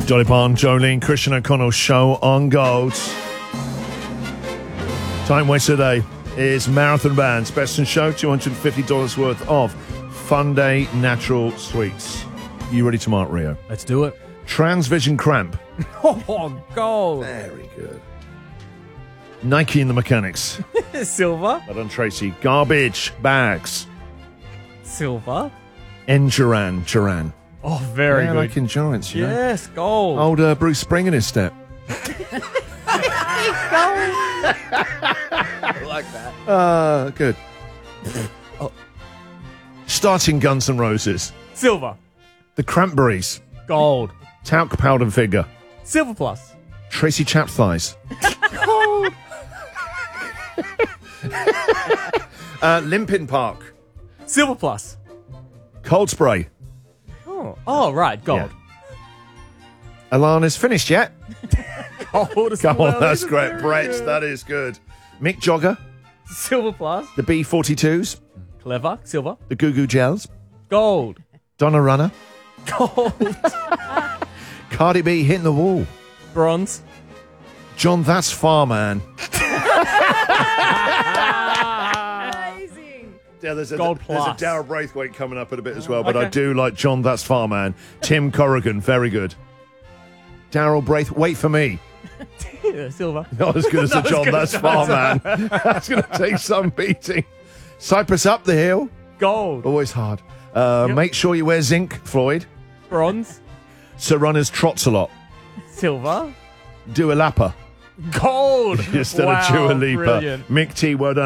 Dolly Parton, Jolene, Christian O'Connell show on Gold. Time waster today is Marathon Bands Best in Show, $250 worth of Fun Day Natural Sweets. You ready to mark, Rio? Let's do it. Transvision Cramp. Oh, gold. Very good. Nike and the Mechanics. Silver. Well done, Tracy. Garbage Bags. Silver. Duran. Oh, very good. Like endurance, you know. Yes, gold. Old Bruce Spring in his step. I like that. Good. Starting Guns N' Roses. Silver. The Cranberries. Gold. Talc Powdered Figure. Silver plus. Tracy Chap Thighs. Gold. Limpin Park. Silver plus. Cold Spray. Oh, right, gold. Yeah. Alana's finished yet? Gold. Come on, that's great. Brett, that is good. Mick Jogger. Silver plus. The B-52s. Clever. Silver. The Goo Goo Gels. Gold. Donna Runner. Gold. Cardi B hitting the wall. Bronze. John That's Farman. Amazing. Yeah, there's a Gold plus. Darryl Braithwaite coming up in a bit as well, but Okay. I do like John That's Farman. Tim Corrigan, very good. Darryl Braithwaite, wait for me. Silver. Not as good as the Not as John good That's as John Farman. That's going to take some beating. Cypress Up the Hill, Gold. always hard. Make sure you wear zinc, Floyd. Bronze. Sir Runners trots a lot. Silver. Dua Lipa. Gold. Instead Wow, of Dua Lipa. brilliant. Mick T, well done.